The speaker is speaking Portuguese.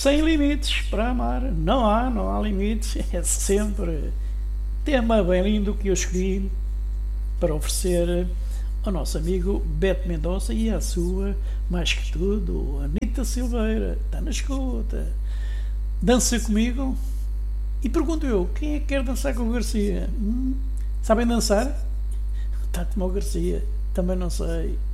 Sem limites para amar. Não há limites. É sempre tema bem lindo que eu escolhi para oferecer ao nosso amigo Beto Mendonça e à sua, mais que tudo, Anita Silveira. Está na escuta. Dança comigo? E pergunto eu, quem é que quer dançar com o Garcia? Sabem dançar? Está como o Garcia. Também não sei.